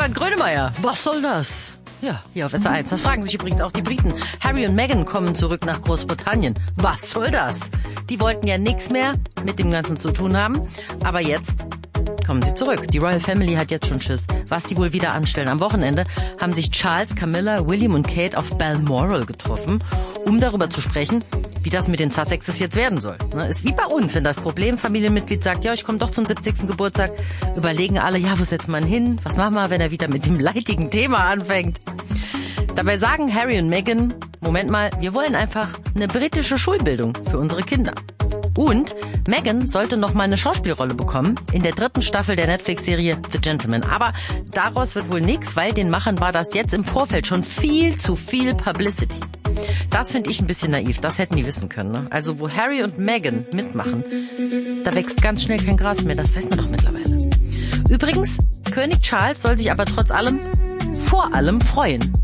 Frank Grönemeyer. Was soll das? Ja, hier auf SR1. Das fragen sich übrigens auch die Briten. Harry und Meghan kommen zurück nach Großbritannien. Was soll das? Die wollten ja nichts mehr mit dem Ganzen zu tun haben. Aber jetzt kommen sie zurück. Die Royal Family hat jetzt schon Schiss, was die wohl wieder anstellen. Am Wochenende haben sich Charles, Camilla, William und Kate auf Balmoral getroffen, um darüber zu sprechen, wie das mit den Sussexes jetzt werden soll. Ist wie bei uns, wenn das Problemfamilienmitglied sagt, ja, ich komme doch zum 70. Geburtstag, überlegen alle, ja, wo setzt man hin? Was machen wir, wenn er wieder mit dem leidigen Thema anfängt? Dabei sagen Harry und Meghan, Moment mal, wir wollen einfach eine britische Schulbildung für unsere Kinder. Und Meghan sollte noch mal eine Schauspielrolle bekommen in der 3. Staffel der Netflix-Serie The Gentleman. Aber daraus wird wohl nichts, weil den Machern war das jetzt im Vorfeld schon viel zu viel Publicity. Das finde ich ein bisschen naiv, das hätten die wissen können. Ne? Also wo Harry und Meghan mitmachen, da wächst ganz schnell kein Gras mehr, das weiß man doch mittlerweile. Übrigens, König Charles soll sich aber trotz allem vor allem freuen